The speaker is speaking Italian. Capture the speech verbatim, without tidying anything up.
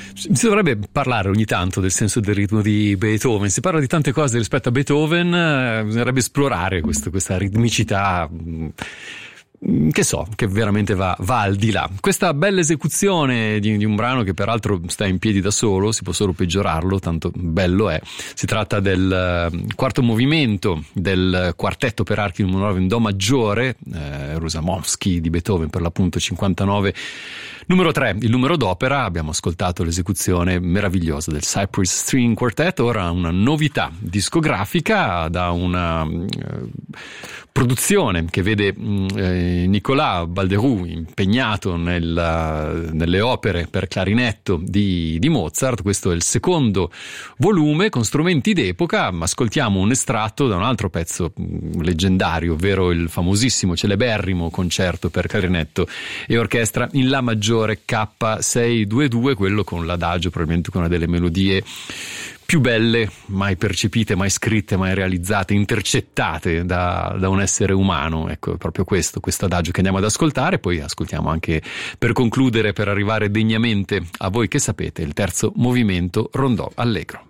Si dovrebbe parlare ogni tanto del senso del ritmo di Beethoven. Si parla di tante cose rispetto a Beethoven, eh, bisognerebbe esplorare questo, questa ritmicità mh, che so, che veramente va, va al di là. Questa bella esecuzione di, di un brano che peraltro sta in piedi da solo, si può solo peggiorarlo, tanto bello è. Si tratta del uh, quarto movimento del quartetto per archi numero nove in Do maggiore, eh, Rusamovsky di Beethoven, per l'appunto cinquantanove numero tre, il numero d'opera. Abbiamo ascoltato l'esecuzione meravigliosa del Cypress String Quartet. Ora una novità discografica da una uh, produzione che vede uh, Nicolas Balderoux impegnato nella, nelle opere per clarinetto di, di Mozart. Questo è il secondo volume con strumenti d'epoca. Ascoltiamo un estratto da un altro pezzo leggendario, ovvero il famosissimo, celeberrimo concerto per clarinetto e orchestra in La maggiore K seicentoventidue, quello con l'adagio, probabilmente con una delle melodie più belle mai percepite, mai scritte, mai realizzate, intercettate da, da un essere umano. Ecco, è proprio questo, questo adagio che andiamo ad ascoltare. Poi ascoltiamo anche, per concludere, per arrivare degnamente a voi che sapete, il terzo movimento, Rondò allegro.